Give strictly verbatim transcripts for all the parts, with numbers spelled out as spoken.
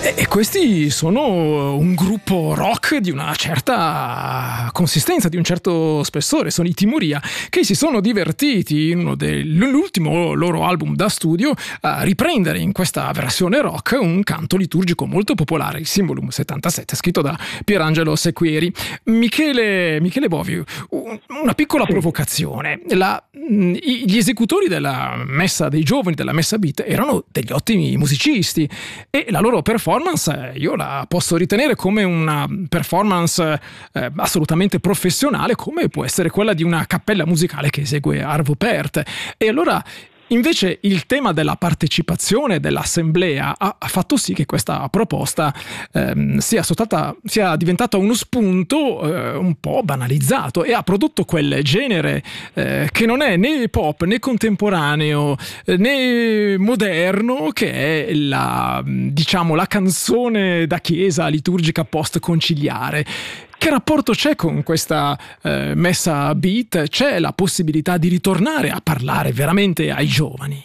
E questi sono un gruppo rock di una certa consistenza, di un certo spessore. Sono i Timoria, che si sono divertiti in uno dell'ultimo loro album da studio a riprendere in questa versione rock un canto liturgico molto popolare, il Symbolum settantasette, scritto da Pierangelo Sequieri. Michele, Michele Bovi, una piccola sì. provocazione. La, gli esecutori della messa dei giovani, della messa beat, erano degli ottimi musicisti e la loro performance io la posso ritenere come una performance eh, assolutamente professionale, come può essere quella di una cappella musicale che esegue Arvo Pärt. E allora invece il tema della partecipazione dell'assemblea ha fatto sì che questa proposta ehm, sia, stata, sia diventata uno spunto eh, un po' banalizzato e ha prodotto quel genere eh, che non è né pop né contemporaneo eh, né moderno, che è la, diciamo, la canzone da chiesa liturgica post conciliare. Che rapporto c'è con questa eh, messa beat? C'è la possibilità di ritornare a parlare veramente ai giovani?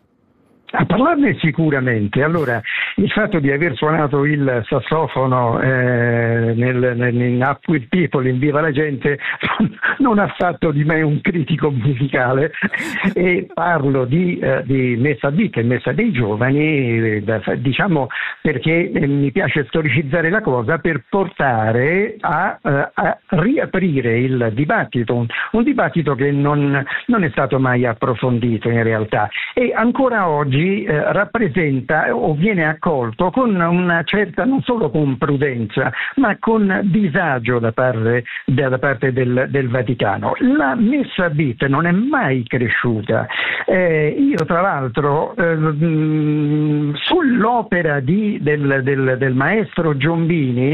A parlarne sicuramente. Allora, il fatto di aver suonato il sassofono eh, nel, nel, in Up With People, in Viva la Gente, non ha fatto di me un critico musicale, e parlo di, eh, di messa beat e messa dei giovani, eh, diciamo perché eh, mi piace storicizzare la cosa per portare a, a, a riaprire il dibattito, un, un dibattito che non, non è stato mai approfondito in realtà, e ancora oggi Eh, rappresenta o viene accolto con una certa, non solo con prudenza, ma con disagio da parte, da parte del, del Vaticano. La messa beat non è mai cresciuta. Eh, io tra l'altro eh, mh, sull'opera di, del, del, del maestro Giombini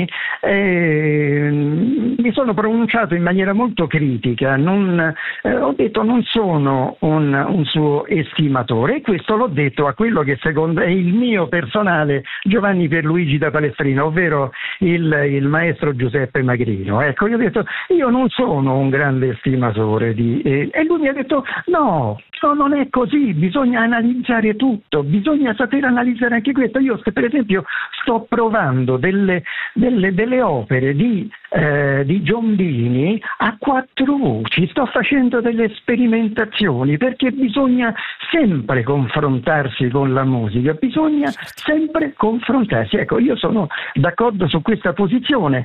eh, mi sono pronunciato in maniera molto critica. Non, eh, ho detto non sono un, un suo estimatore, e questo l'ho detto a quello che secondo è il mio personale Giovanni Pierluigi da Palestrina, ovvero il, il maestro Giuseppe Magrino. Ecco, io ho detto, io non sono un grande estimatore di... Eh, e lui mi ha detto, no, no, non è così, bisogna analizzare tutto, bisogna saper analizzare anche questo. Io per esempio sto provando delle, delle, delle opere di, eh, di Giombini a quattro voci, sto facendo delle sperimentazioni, perché bisogna sempre confrontarsi con la musica, bisogna sempre confrontarsi. Ecco, io sono d'accordo su questa posizione.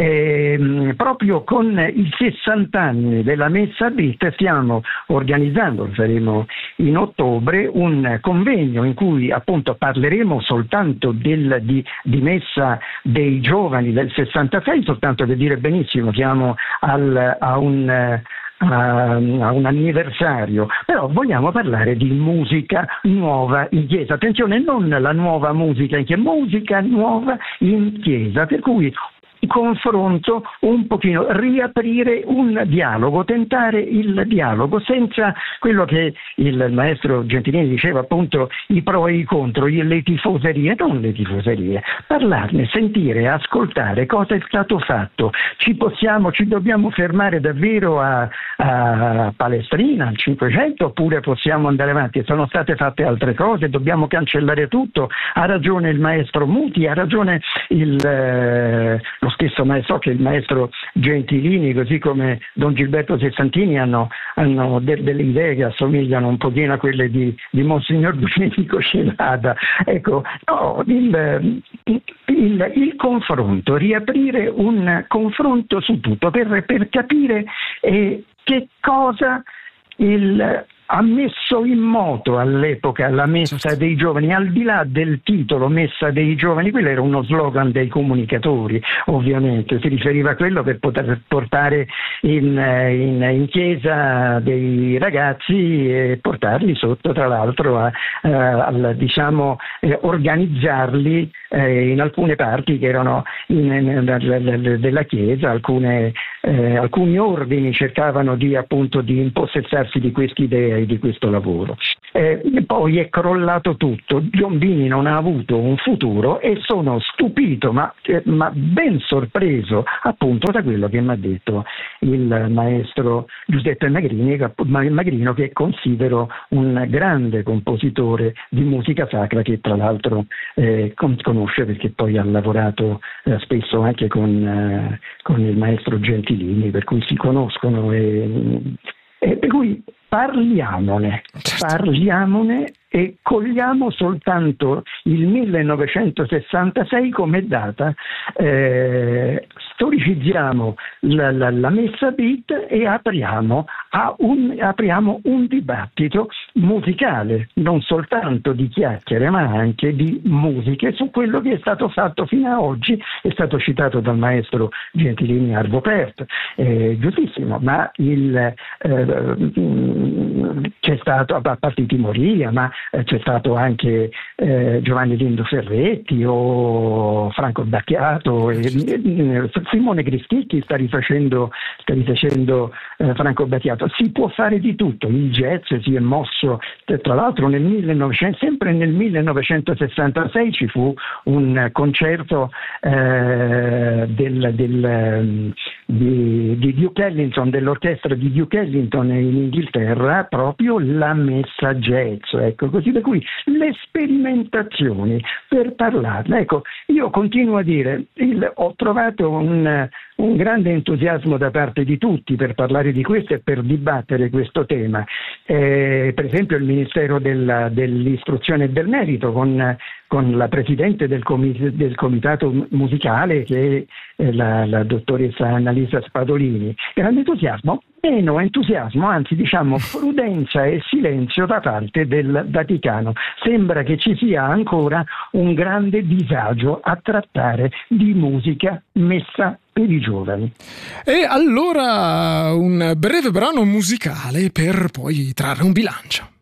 Eh, proprio con i sessanta anni della messa beat stiamo organizzando, lo faremo in ottobre, un convegno in cui appunto parleremo soltanto del, di, di messa dei giovani del sessantasei, soltanto per dire benissimo, siamo al, a un a un anniversario, però vogliamo parlare di musica nuova in chiesa. Attenzione, non la nuova musica in chiesa, musica nuova in chiesa, per cui confronto un pochino, riaprire un dialogo, tentare il dialogo senza quello che il maestro Gentilini diceva, appunto, i pro e i contro, le tifoserie, non le tifoserie, parlarne, sentire, ascoltare cosa è stato fatto. Ci possiamo, ci dobbiamo fermare davvero a, a Palestrina, al Cinquecento, oppure possiamo andare avanti? Sono state fatte altre cose, dobbiamo cancellare tutto. Ha ragione il maestro Muti, ha ragione il eh, lo stesso maestro, che il maestro Gentilini, così come Don Gilberto Sessantini, hanno, hanno de- delle idee che assomigliano un pochino a quelle di, di Monsignor Domenico Celada. Ecco, no, il, il, il confronto, riaprire un confronto su tutto per, per capire eh, che cosa il ha messo in moto all'epoca la messa dei giovani, al di là del titolo messa dei giovani. Quello era uno slogan dei comunicatori, ovviamente si riferiva a quello per poter portare in, in, in chiesa dei ragazzi e portarli sotto, tra l'altro a, a, a diciamo eh, organizzarli eh, in alcune parti che erano in, in, in, della chiesa, alcune eh, alcuni ordini cercavano di appunto di impossessarsi di quest'idea e di questo lavoro. Eh, poi è crollato tutto, Giombini non ha avuto un futuro e sono stupito ma, eh, ma ben sorpreso appunto da quello che mi ha detto il maestro Giuseppe Magrini, Magrino, che considero un grande compositore di musica sacra, che tra l'altro eh, conosce perché poi ha lavorato eh, spesso anche con, eh, con il maestro Gentilini, per cui si conoscono e, e per cui parliamone, certo. parliamone e cogliamo soltanto il millenovecentosessantasei come data, eh, storicizziamo la, la, la messa beat e apriamo, a un, apriamo un dibattito musicale, non soltanto di chiacchiere ma anche di musiche su quello che è stato fatto fino ad oggi. È stato citato dal maestro Gentilini Arvo Pärt, eh, giustissimo, ma il, eh, c'è stato, a parte i Timoria, ma c'è stato anche eh, Giovanni Lindo Ferretti o Franco Battiato, e, e, Simone Cristicchi sta rifacendo, sta rifacendo eh, Franco Battiato. Si può fare di tutto, il jazz si è mosso, tra l'altro nel millenovecento, sempre nel millenovecentosessantasei ci fu un concerto eh, del, del, di, di Duke Ellington, dell'orchestra di Duke Ellington in Inghilterra, proprio la messa jazz, ecco, così, per cui le sperimentazioni per parlarne. Ecco, io continuo a dire, il, ho trovato un, un grande entusiasmo da parte di tutti per parlare di questo e per dibattere questo tema. Eh, per esempio il Ministero della, dell'Istruzione e del Merito con, con la Presidente del, comi- del Comitato Musicale, che è la, la dottoressa Annalisa Spadolini. Grande entusiasmo, meno entusiasmo, anzi diciamo prudenza e silenzio da parte del Vaticano. Sembra che ci sia ancora un grande disagio a trattare di musica messa per i giovani. E allora un breve brano musicale per poi trarre un bilancio.